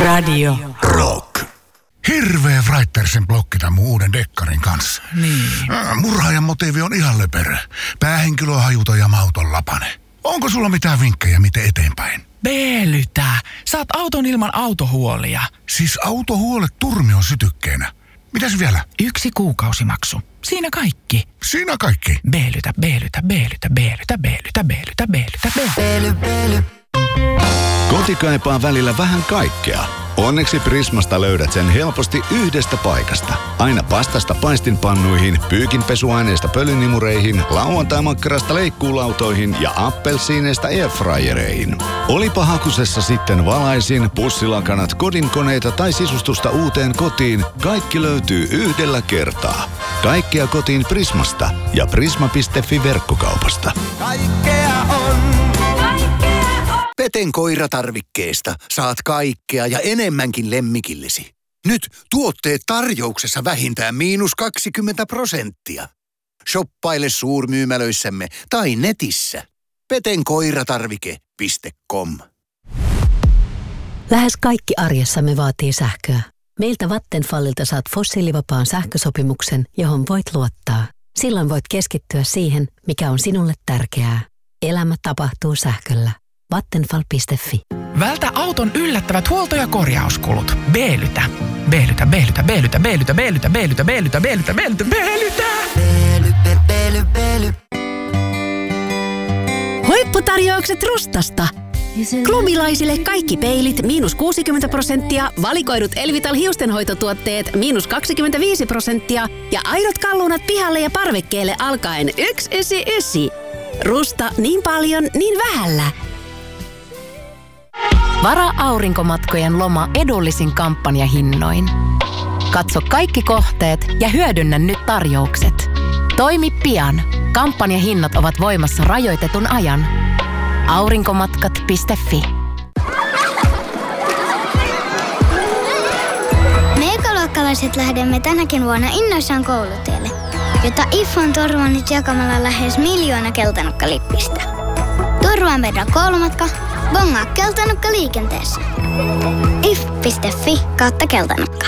Radio Rock. Hirveä Writersin blokki tämän mun uuden dekkarin kanssa. Niin. Murhaajan motiivi on ihan löperö. Päähenkilö on hajuton ja mauton lapane. Onko sulla mitään vinkkejä, miten eteenpäin? Beelytä. Saat auton ilman autohuolia. Siis autohuolet turmion sytykkeenä. Mitäs vielä? 1 kuukausimaksu. Siinä kaikki. Siinä kaikki? Beelytä, beelytä, beelytä, beelytä, beelytä, beelytä, beelytä, beelytä. Koti kaipaa välillä vähän kaikkea. Onneksi Prismasta löydät sen helposti yhdestä paikasta. Aina pastasta paistinpannuihin, pyykinpesuaineista pölynimureihin, lauantai-makkarasta leikkuulautoihin ja appelsiineista airfryereihin. Olipa hakusessa sitten valaisin, pussilakanat, kodinkoneita tai sisustusta uuteen kotiin, kaikki löytyy yhdellä kertaa. Kaikkea kotiin Prismasta ja prisma.fi verkkokaupasta. Kaikkea on. Peten koiratarvikkeesta saat kaikkea ja enemmänkin lemmikillesi. Nyt tuotteet tarjouksessa vähintään -20%. Shoppaile suurmyymälöissämme tai netissä. petenkoiratarvike.com. Lähes kaikki arjessamme vaatii sähköä. Meiltä Vattenfallilta saat fossiilivapaan sähkösopimuksen, johon voit luottaa. Silloin voit keskittyä siihen, mikä on sinulle tärkeää. Elämä tapahtuu sähköllä. Vattenfall.fi. Vältä auton yllättävät huolto- ja korjauskulut. Beelytä. Beelytä, beelytä, beelytä, beelytä, beelytä, beelytä, beelytä, beelytä, beelytä, beelytä. Huipputarjoukset Rustasta. Klubilaisille kaikki peilit -60%, valikoidut Elvital hiustenhoitotuotteet -25% ja aidot kalunat pihalle ja parvekkeelle alkaen 199. Rusta niin paljon, niin vähällä. Varaa aurinkomatkojen loma edullisin kampanjahinnoin. Katso kaikki kohteet ja hyödynnä nyt tarjoukset. Toimi pian. Kampanjahinnat ovat voimassa rajoitetun ajan. Aurinkomatkat.fi. Me ekaluokkalaiset lähdemme tänäkin vuonna innoissaan koulutielle, jota IF on turvannut jakamalla lähes 1 miljoona keltanokkalippistä. Turvaa meidän koulumatka, bongaa keltanokka liikenteessä. if.fi/keltanokka.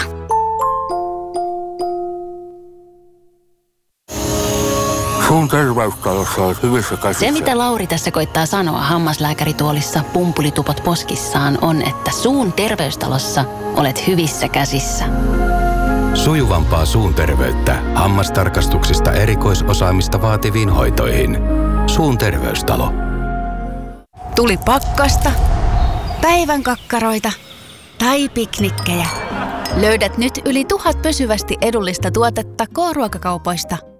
Suun terveystalossa olet hyvissä käsissä. Se, mitä Lauri tässä koittaa sanoa hammaslääkärituolissa pumpulitupot poskissaan, on, että suun terveystalossa olet hyvissä käsissä. Sujuvampaa suun terveyttä hammastarkastuksista erikoisosaamista vaativiin hoitoihin. Suun terveystalo. Tuli pakkasta, päivän kakkaroita tai piknikkejä. Löydät nyt yli 1000 pysyvästi edullista tuotetta K-ruokakaupoista.